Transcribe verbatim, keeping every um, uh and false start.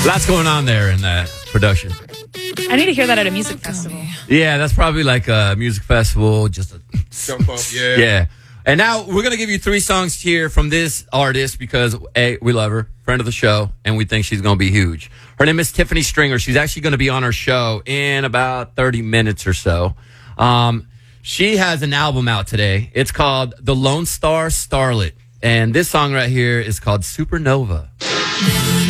Lots going on there in that production. I need to hear that at a music festival. Yeah, that's probably like a music festival. Just a Jump up, yeah. Yeah. And now we're going to give you three songs here from this artist because, A, we love her, friend of the show, and we think she's going to be huge. Her name is Tiffany Stringer. She's actually going to be on our show in about thirty minutes or so. Um, she has an album out today. It's called The Lone Star Starlet. And this song right here is called Supernova.